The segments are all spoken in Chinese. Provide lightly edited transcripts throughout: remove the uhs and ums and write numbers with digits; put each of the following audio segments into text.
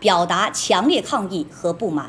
表达强烈抗议和不满。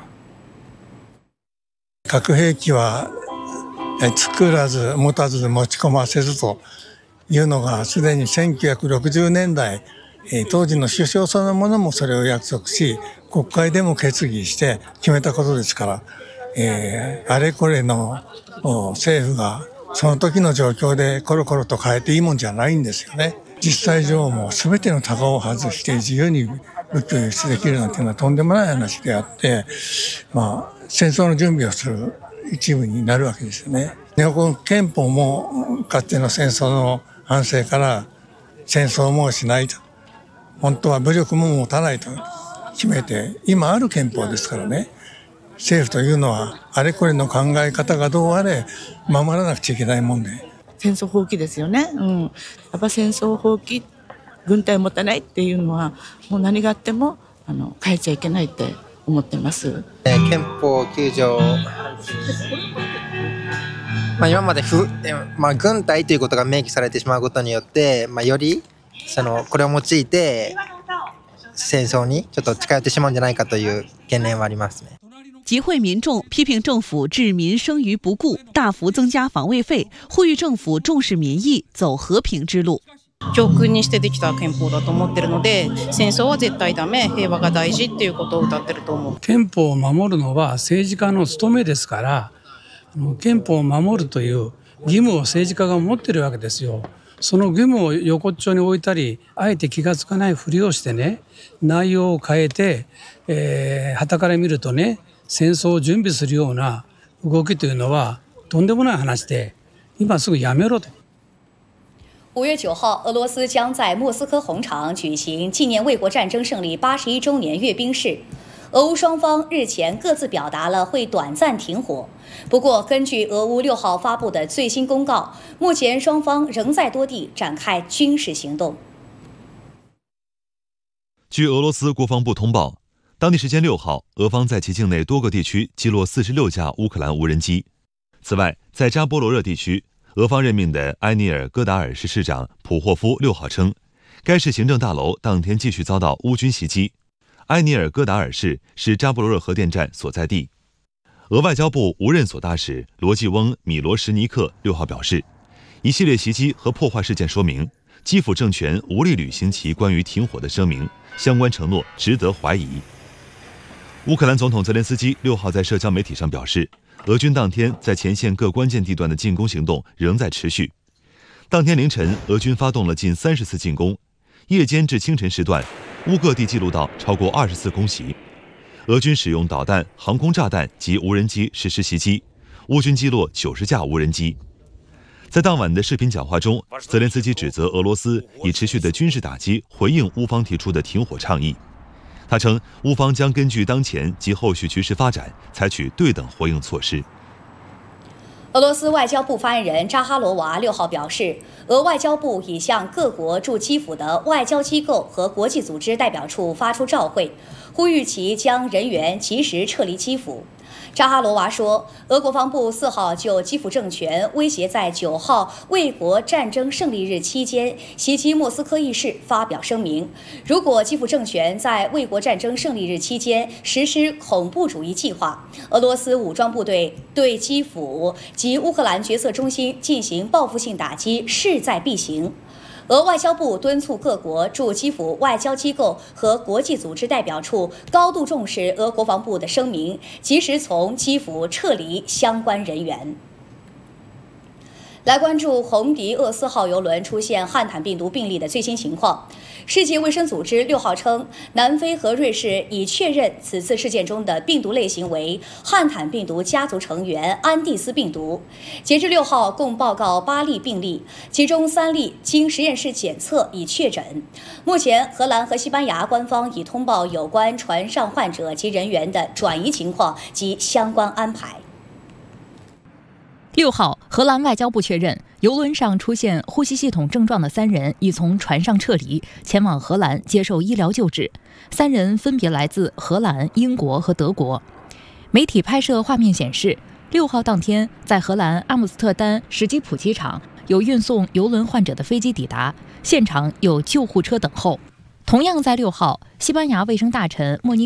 核兵器は作らず持たず持ち込ませずというのがすでに1960年代当時の首相そのものもそれを約束し国会でも決議して決めたことですから、あれこれの政府がその時の状況でコロコロと変えていいもんじゃないんですよね。実際上も全てのタガを外して自由に武器を輸出できるなんていうのはとんでもない話であって、戦争の準備をする一部になるわけですよね。日本憲法もかつての戦争の反省から戦争もしないと、本当は武力も持たないと決めて今ある憲法ですからね。政府というのはあれこれの考え方がどうあれ守らなくちゃいけないもんで、 戦争放棄ですよね、やっぱ戦争放棄、軍隊を持たないっていうのはもう何があっても変えちゃいけないって思ってます。 憲法9条、今まで軍隊ということが明記されてしまうことによって、よりこれを用いて戦争にちょっと近寄ってしまうんじゃないかという懸念はありますね。 集会民众批评政府置民生于不顾，大幅增加防卫费，呼吁政府重视民意，走和平之路。 教訓にしてできた憲法だと思ってるので、戦争は絶対ダメ、平和が大事っていうことを歌ってると思う。 憲法を守るのは政治家の務めですから、憲法を守るという義務を政治家が持ってるわけですよ。その義務を横っちょに置いたり、あえて気がつかないふりをしてね、内容を変えて、傍から見るとね、戦争を準備するような動きというのはとんでもない話で、今すぐやめろと。 5月9号，俄罗斯将在莫斯科红场举行纪念卫国战争胜利81周年阅兵式。俄乌双方日前各自表达了会短暂停火，不过根据俄乌6号发布的最新公告，目前双方仍在多地展开军事行动。 据俄罗斯国防部通报，当地时间6号，俄方在其境内多个地区击落46架乌克兰无人机。此外，在扎波罗热地区，俄方任命的埃尼尔戈达尔市市长普霍夫6号称，该市行政大楼当天继续遭到乌军袭击。埃尼尔戈达尔市是扎波罗热核电站所在地。俄外交部无任所大使罗季翁·米罗什尼克6号表示，一系列袭击和破坏事件说明，基辅政权无力履行其关于停火的声明，相关承诺值得怀疑。乌克兰总统泽连斯基6号在社交媒体上表示，俄军当天在前线各关键地段的进攻行动仍在持续。当天凌晨，俄军发动了近30次进攻，夜间至清晨时段，乌各地记录到超过20次空袭。俄军使用导弹、航空炸弹及无人机实施袭击，乌军击落90架无人机。在当晚的视频讲话中，泽连斯基指责俄罗斯以持续的军事打击回应乌方提出的停火倡议。他称，乌方将根据当前及后续局势发展，采取对等回应措施。 俄罗斯外交部发言人扎哈罗娃6号表示，俄外交部已向各国驻基辅的外交机构和国际组织代表处发出照会，呼吁其将人员及时撤离基辅。扎哈罗娃说，俄国防部4号就基辅政权威胁在9号卫国战争胜利日期间袭击莫斯科一事发表声明，如果基辅政权在卫国战争胜利日期间实施恐怖主义计划，俄罗斯武装部队对基辅及乌克兰决策中心进行报复性打击势在必行。俄外交部敦促各国驻基辅外交机构和国际组织代表处高度重视俄国防部的声明，及时从基辅撤离相关人员。来关注红迪厄4号邮轮出现汉坦病毒病例的最新情况。世界卫生组织6号称，南非和瑞士已确认此次事件中的病毒类型为汉坦病毒家族成员安地斯病毒。截至6号，共报告8例病例，其中3例经实验室检测已确诊。目前，荷兰和西班牙官方已通报有关船上患者及人员的转移情况及相关安排。 6号，荷兰外交部确认，邮轮上出现呼吸系统症状的3人已从船上撤离，前往荷兰接受医疗救治。3人分别来自荷兰、英国和德国。媒体拍摄画面显示，6号当天，在荷兰阿姆斯特丹史基普机场，有运送邮轮患者的飞机抵达，现场有救护车等候。同样在6号，西班牙卫生大臣莫尼